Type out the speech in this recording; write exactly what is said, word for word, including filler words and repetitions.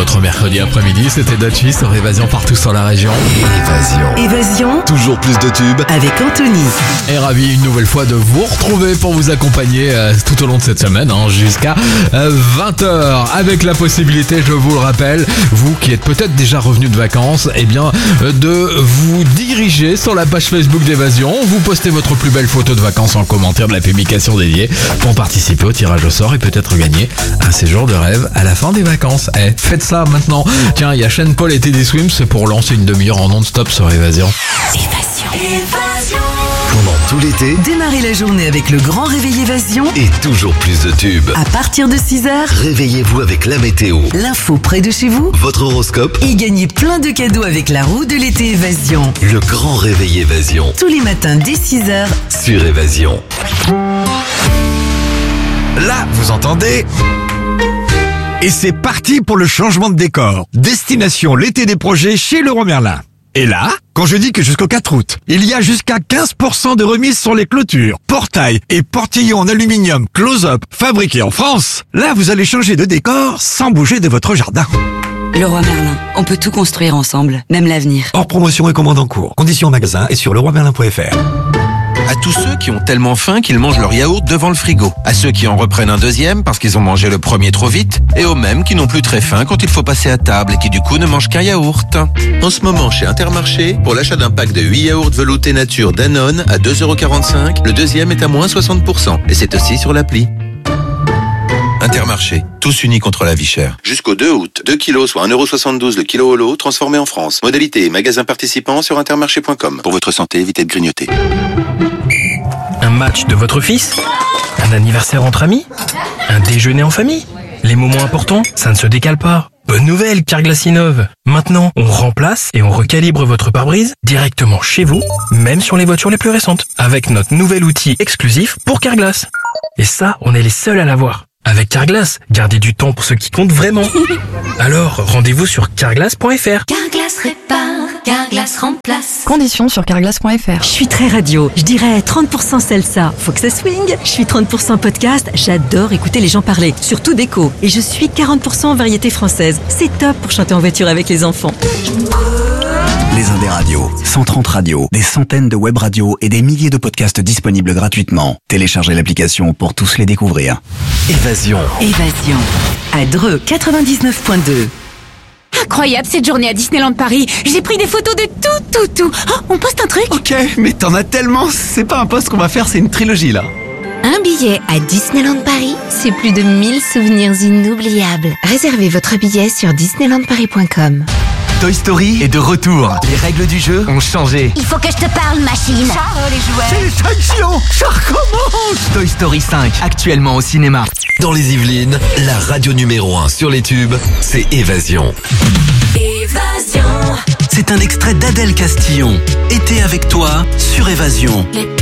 votre mercredi après-midi, c'était Dutchie sur Évasion partout sur la région. Évasion. Évasion. Toujours plus de tubes. Avec Anthony. Et ravi une nouvelle fois de vous retrouver pour vous accompagner euh, tout au long de cette semaine, hein, jusqu'à euh, vingt heures. Avec la possibilité, je vous le rappelle, vous qui êtes peut-être déjà revenu de vacances, eh bien, euh, de vous diriger sur la page Facebook d'Évasion. Vous postez votre plus belle photo de vacances en commentaire de la publication dédiée pour participer au tirage au sort et peut-être gagner un séjour de rêve à la fin des vacances. Eh, faites ça maintenant. Tiens, il y a Shane Paul et Teddy Swims, c'est pour lancer une demi-heure en non-stop sur Évasion. Évasion. Évasion. Pendant tout l'été. Démarrez la journée avec le grand réveil Évasion. Et toujours plus de tubes. À partir de six heures, Réveillez-vous avec la météo. l'info près de chez vous. Votre horoscope. Et gagnez plein de cadeaux avec la roue de l'été Évasion. Le grand réveil Évasion. Tous les matins dès six heures. Sur Évasion. Là, vous entendez ? Et c'est parti pour le changement de décor. Destination l'été des projets chez Leroy Merlin. Et là, quand je dis que jusqu'au quatre août, il y a jusqu'à quinze pour cent de remise sur les clôtures, portails et portillons en aluminium close-up fabriqués en France, là vous allez changer de décor sans bouger de votre jardin. Leroy Merlin, on peut tout construire ensemble, même l'avenir. Hors promotion et commande en cours. Conditions en magasin et sur leroy merlin point f r. À tous ceux qui ont tellement faim qu'ils mangent leur yaourt devant le frigo. À ceux qui en reprennent un deuxième parce qu'ils ont mangé le premier trop vite. Et aux mêmes qui n'ont plus très faim quand il faut passer à table et qui du coup ne mangent qu'un yaourt. En ce moment chez Intermarché, pour l'achat d'un pack de huit yaourts veloutés nature Danone à deux euros quarante-cinq, le deuxième est à moins soixante pour cent. Et c'est aussi sur l'appli. Intermarché, tous unis contre la vie chère. Jusqu'au deux août, deux kilos soit un euro soixante-douze le kilo au lot, transformé en France. Modalité et magasin participant sur intermarché point com. Pour votre santé, évitez de grignoter. Un match de votre fils? Un anniversaire entre amis? Un déjeuner en famille? Les moments importants, ça ne se décale pas. Bonne nouvelle, Carglass innove. Maintenant, on remplace et on recalibre votre pare-brise directement chez vous, même sur les voitures les plus récentes, avec notre nouvel outil exclusif pour Carglass. Et ça, on est les seuls à l'avoir. Avec Carglass, gardez du temps pour ce qui compte vraiment. Alors, rendez-vous sur carglass point f r. Carglass répare, Carglass remplace. Conditions sur carglass point f r. Je suis très radio, je dirais trente pour cent salsa, faut que ça swing. Je suis trente pour cent podcast, j'adore écouter les gens parler, surtout déco. Et je suis quarante pour cent variété française, c'est top pour chanter en voiture avec les enfants. Les Indés Radios, cent trente radios, des centaines de web radios et des milliers de podcasts disponibles gratuitement. Téléchargez l'application pour tous les découvrir. Évasion. Évasion. À Dreux quatre-vingt-dix-neuf point deux. Incroyable cette journée à Disneyland Paris. J'ai pris des photos de tout, tout, tout. Oh, on poste un truc? Ok, mais t'en as tellement. C'est pas un post qu'on va faire, c'est une trilogie là. Un billet à Disneyland Paris, c'est plus de mille souvenirs inoubliables. Réservez votre billet sur disneyland paris point com. Toy Story est de retour. Les règles du jeu ont changé. Il faut que je te parle, machine. Charles, les jouets. Félicitations, ça recommence. Toy Story cinq, actuellement au cinéma. Dans les Yvelines, la radio numéro un sur les tubes, c'est Évasion. Évasion. C'est un extrait d'Adèle Castillon. Été avec toi sur Évasion. L'été